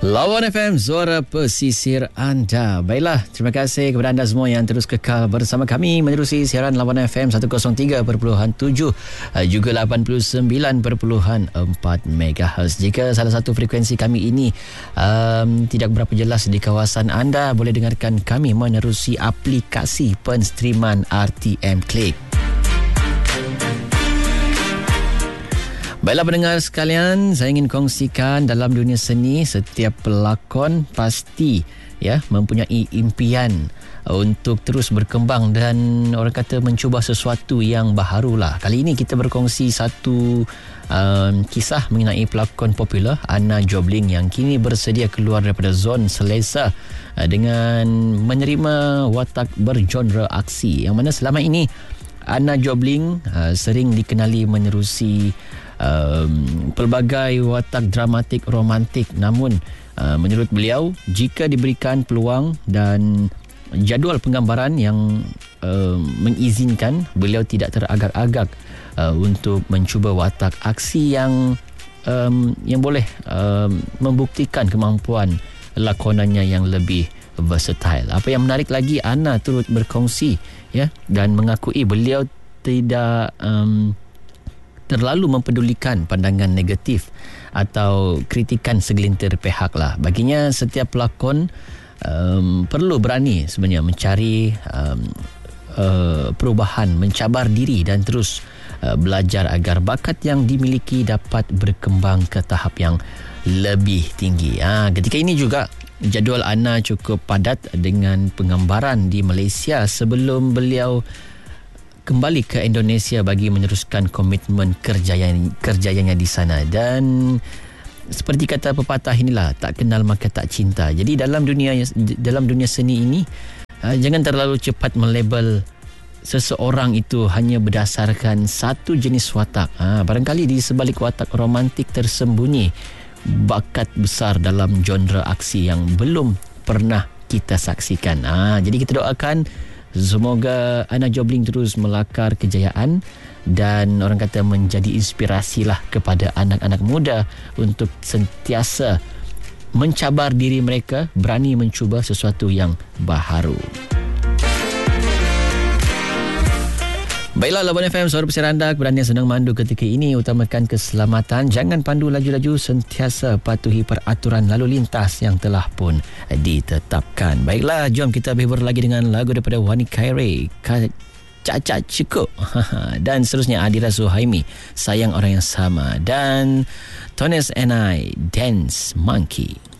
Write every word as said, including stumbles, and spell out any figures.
Lawan F M, suara pesisir anda. Baiklah, terima kasih kepada anda semua yang terus kekal bersama kami menerusi siaran Lawan F M seratus tiga perpuluhan tujuh juga lapan puluh sembilan perpuluhan empat megahertz. Jika salah satu frekuensi kami ini um, tidak berapa jelas di kawasan anda, boleh dengarkan kami menerusi aplikasi penstreaman R T M Click. Baiklah pendengar sekalian, saya ingin kongsikan dalam dunia seni setiap pelakon pasti ya mempunyai impian untuk terus berkembang dan orang kata mencuba sesuatu yang baharulah. Kali ini kita berkongsi satu um, kisah mengenai pelakon popular Anna Jobling yang kini bersedia keluar daripada zon selesa uh, dengan menerima watak bergenre aksi, yang mana selama ini Anna Jobling uh, sering dikenali menerusi Um, pelbagai watak dramatik romantik, namun uh, menurut beliau, jika diberikan peluang dan jadual penggambaran yang uh, mengizinkan, beliau tidak teragak-agak uh, untuk mencuba watak aksi yang um, yang boleh um, membuktikan kemampuan lakonannya yang lebih versatile. Apa yang menarik lagi, Anna turut berkongsi ya dan mengakui beliau tidak um, terlalu mempedulikan pandangan negatif atau kritikan segelintir pihak lah. Baginya setiap pelakon um, perlu berani sebenarnya mencari um, uh, perubahan, mencabar diri dan terus uh, belajar agar bakat yang dimiliki dapat berkembang ke tahap yang lebih tinggi. Ha, ketika ini juga jadual Anna cukup padat dengan penggambaran di Malaysia sebelum beliau kembali ke Indonesia bagi meneruskan komitmen kerjayanya, kerjayanya di sana. Dan seperti kata pepatah inilah, tak kenal maka tak cinta. Jadi dalam dunia dalam dunia seni ini, jangan terlalu cepat melabel seseorang itu hanya berdasarkan satu jenis watak. Ha, barangkali di sebalik watak romantik tersembunyi bakat besar dalam genre aksi yang belum pernah kita saksikan. Ha, jadi kita doakan semoga Anna Jobling terus melakar kejayaan dan orang kata menjadi inspirasilah kepada anak-anak muda untuk sentiasa mencabar diri mereka, berani mencuba sesuatu yang baharu. Baiklah, Lawan F M, suara pesisir anda. Kepada anda yang sedang mandu ketika ini, utamakan keselamatan. Jangan pandu laju-laju, sentiasa patuhi peraturan lalu lintas yang telah pun ditetapkan. Baiklah, jom kita berhibur lagi dengan lagu daripada Wani Khairi, Cacat Cukup. Dan seterusnya Adira Suhaimi, Sayang Orang Yang Sama. Dan Tones and I, Dance Monkey.